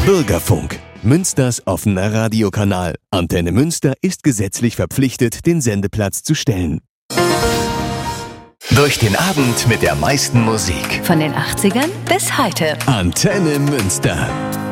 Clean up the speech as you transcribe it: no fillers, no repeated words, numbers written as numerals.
Bürgerfunk, Münsters offener Radiokanal. Antenne Münster ist gesetzlich verpflichtet, den Sendeplatz zu stellen. Durch den Abend mit der meisten Musik. Von den 80ern bis heute. Antenne Münster.